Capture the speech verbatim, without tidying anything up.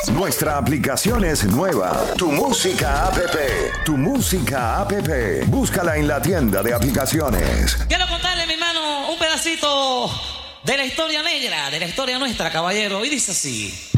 Nuestra aplicación es nueva. Tu Música App. Tu Música App. Búscala en la tienda de aplicaciones. Quiero contarle, mi hermano, un pedacito de la historia negra, de la historia nuestra, caballero. Y dice así.